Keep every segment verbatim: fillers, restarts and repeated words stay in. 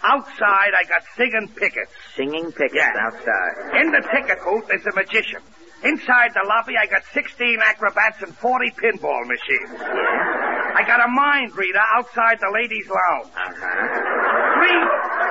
Outside, I got singing pickets. Singing pickets Yeah. outside. In the ticket booth, there's a magician. Inside the lobby, I got sixteen acrobats and forty pinball machines. Yeah. I got a mind reader outside the ladies' lounge. Uh-huh. Free...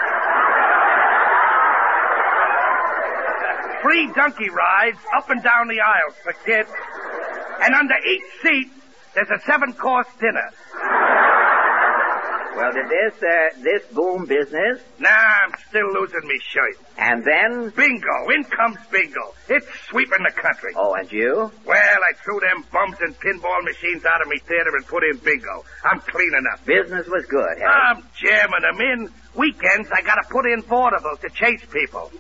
Free donkey rides up and down the aisles for kids. And under each seat, there's a seven-course dinner. Well, did this, uh, this boom business? Nah, I'm still losing me shirt. And then? Bingo. In comes bingo. It's sweeping the country. Oh, and you? Well, I threw them bums and pinball machines out of me theater and put in bingo. I'm cleaning up. Business was good, huh? I'm jamming them in. Weekends, I gotta put in vaudeville to chase people.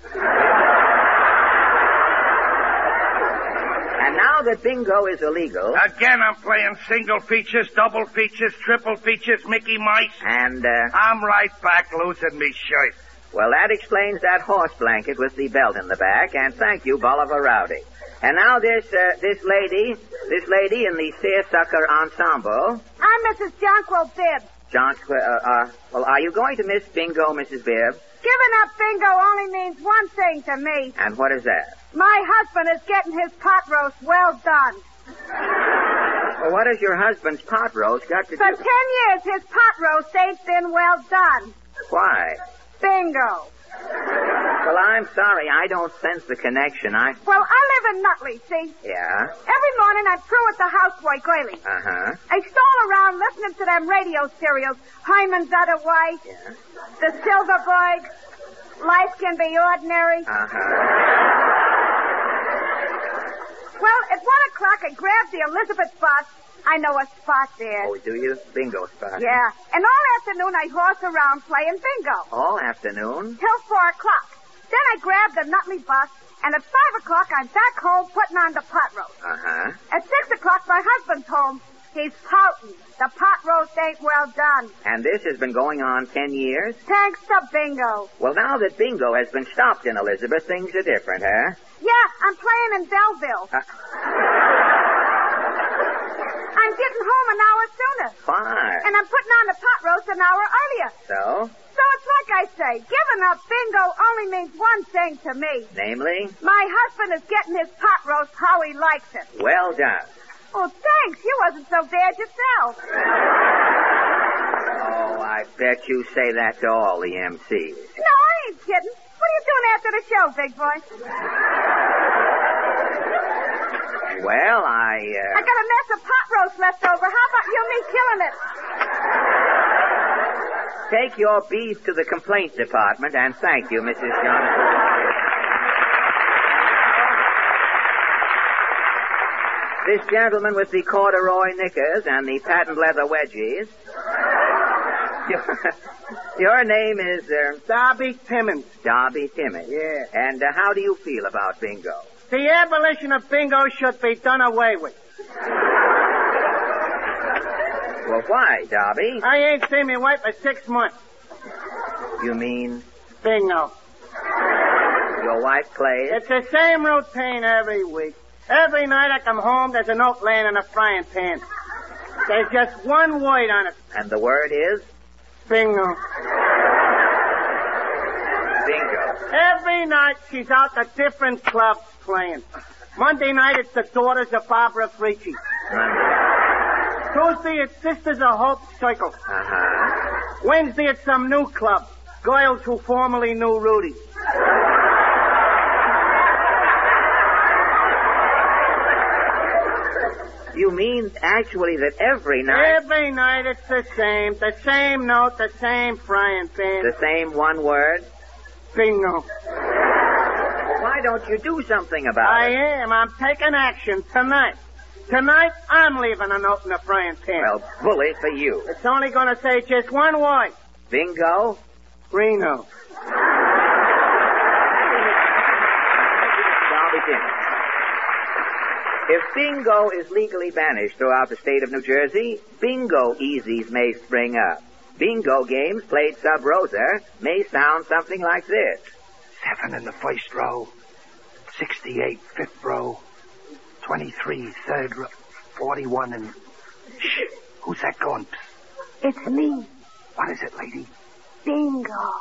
And now that bingo is illegal... Again, I'm playing single features, double features, triple features, Mickey Mice. And, uh... I'm right back losing me shirt. Well, that explains that horse blanket with the belt in the back, and thank you, Bolivar Rowdy. And now this, uh, this lady, this lady in the Seersucker Ensemble... I'm Missus Jonquil Bibbs. John, uh, uh, well, are you going to miss bingo, Missus Bibbs? Giving up bingo only means one thing to me. And what is that? My husband is getting his pot roast well done. Well, what has your husband's pot roast got to For do... ten years, his pot roast ain't been well done. Why? Bingo. Well, I'm sorry. I don't sense the connection. I... Well, I live in Nutley, see? Yeah? Every morning I'm through with the housework early. Uh-huh. I stroll around listening to them radio serials. Hyman's Otherwise. Yeah? The Silverberg. Life Can Be Ordinary. Uh-huh. Well, at one o'clock I grab the Elizabeth spot. I know a spot there. Oh, do you? Bingo spot. Yeah. And all afternoon I horse around playing bingo. All afternoon? Till four o'clock. Then I grab the Nutley bus, and at five o'clock I'm back home putting on the pot roast. Uh-huh. At six o'clock my husband's home. He's pouting. The pot roast ain't well done. And this has been going on ten years? Thanks to bingo. Well, now that bingo has been stopped in Elizabeth, things are different, huh? Yeah, I'm playing in Belleville. Uh, I'm getting home an hour sooner. fine. And I'm putting on the pot roast an hour earlier. So? So it's like I say, giving up bingo only means one thing to me. Namely? My husband is getting his pot roast how he likes it. Well done. Oh, thanks. You wasn't so bad yourself. Oh, I bet you say that to all the M Cs. No, I ain't kidding. What are you doing after the show, big boy? Well, I, uh... I got a mess of pot roast left over. How about you and me killing it? Take your beef to the complaint department, and thank you, Missus Johnson. This gentleman with the corduroy knickers and the patent leather wedgies. Your, your name is, uh... Darby Timmons. Darby Timmons. Yeah. And uh, how do you feel about bingo? The abolition of bingo should be done away with. Well, why, Darby? I ain't seen me wife for six months. You mean Bingo. your wife plays? It's the same routine every week. Every night I come home, there's a note laying in a frying pan. There's just one word on it. And the word is? Bingo. Bingo. Every night she's out to different clubs playing. Monday night it's the Daughters of Barbara Frici. Monday. Tuesday it's Sisters of Hope Circle. Uh-huh. Wednesday it's some new club. Girls who formerly knew Rudy. You mean actually that every night... Every night it's the same. The same note, the same frying pan. The same one word? Bingo. Why don't you do something about I it? am. I'm taking action tonight. Tonight, I'm leaving a note in the frying pan. Well, bully for you. It's only going to say just one word. Bingo? Reno. Darby Timmons. If bingo is legally banished throughout the state of New Jersey, bingo easies may spring up. Bingo games played sub rosa may sound something like this. Seven in the first row, sixty-eight fifth row, twenty-three third row, forty-one and... Shh! Who's that going? Psst. It's me, What is it, lady? Bingo.